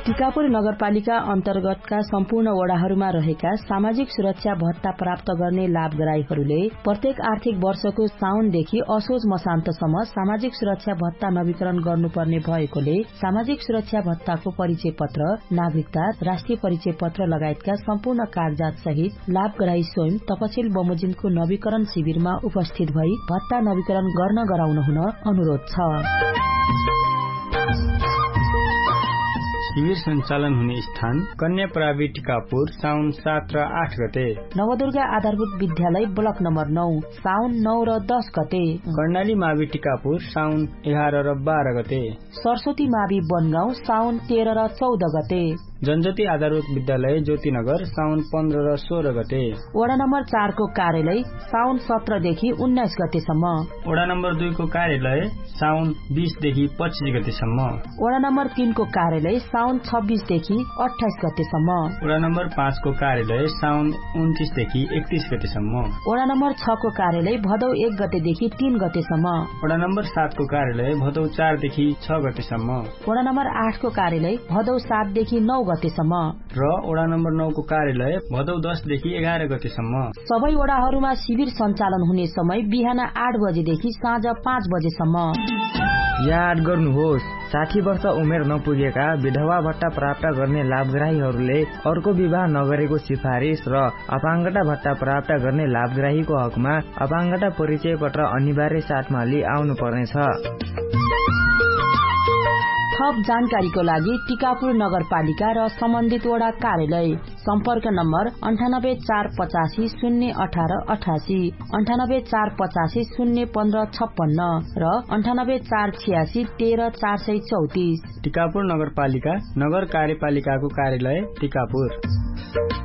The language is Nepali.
टिकापुर नगरपालिका अन्तर्गतका सम्पूर्ण वडाहरूमा रहेका सामाजिक सुरक्षा भत्ता प्राप्त गर्ने लाभग्राहीहरूले प्रत्येक आर्थिक वर्षको साउनदेखि असोज मसान्तसम्म सामाजिक सुरक्षा भत्ता नवीकरण गर्नुपर्ने भएकोले सामाजिक सुरक्षा भत्ताको परिचय पत्र, नागरिकता, राष्ट्रिय परिचय पत्र लगायतका सम्पूर्ण कागजात सहित लाभग्राही स्वयं तपसिल बमोजिमको नवीकरण शिविरमा उपस्थित भई भत्ता नवीकरण गर्न गराउन हुन अनुरोध छ। शिविर सञ्चालन हुने स्थान कन्या प्रावि टिकापुर साउन 7 र 8 गते, नवदुर्गा आधारभूत विद्यालय ब्लक नम्बर 9 साउन 9 र 10 गते, कर्णाली मावि टिकापुर साउन 11 र 12 गते, सरस्वती मावि बनगाउँ साउन 13 र 14 गते, जनज्योति आधारभूत विद्यालय ज्योतिनगर साउन 15 र 16 गते, वडा नम्बर 4 को कार्यालय साउन 17 देखि 19 गतेसम्म, वडा नम्बर 2 को कार्यालय साउन 20 देखि 25 गतेसम्म, वडा नम्बर 3 को कार्यालय साउन 26 देखि 28 गतेसम्म, वडा नम्बर 5 को कार्यालय साउन 29 देखि 31 गतेसम्म, वडा नम्बर 6 को कार्यालय भदौ 1 गतेदेखि 3 गतेसम्म, वडा नम्बर 7 को कार्यालय भदौ 4 देखि 6 गतेसम्म, वडा नम्बर 8 को कार्यालय भदौ 7 देखि 9 गतेसम्म र वडा नम्बर 9 को कार्यालय भदौ 10 देखि 11 गतेसम्म। सबै वडाहरूमा शिविर सञ्चालन हुने समय बिहान 8 बजेदेखि साँझ 5 बजेसम्म। याद गर्नुहोस्, 60 वर्ष उमेर नपुगेका विधवा भत्ता प्राप्त गर्ने लाभग्राहीहरूले अर्को विवाह नगरेको सिफारिस र अपाङ्गता भत्ता प्राप्त गर्ने लाभग्राहीको हकमा अपाङ्गता परिचय पत्र अनिवार्य साथमा लिई आउनु पर्नेछ। थप जानकारीको लागि टिकापुर नगरपालिका र सम्बन्धित वडा कार्यालय सम्पर्क नम्बर 9848 018 88, 9848 015 56 र 9846 13 434। टिकापुर नगरपालिका नगर कार्यपालिकाको कार्यालय टिकापुर।